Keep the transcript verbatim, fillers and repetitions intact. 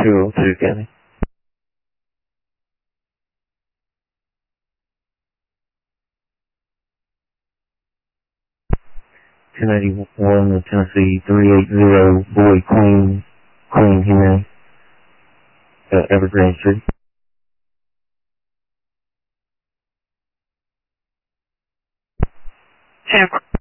two oh two, County. two ninety-one of Tennessee, three eighty, Boy Queen, Queen Humane, uh, Evergreen Street. San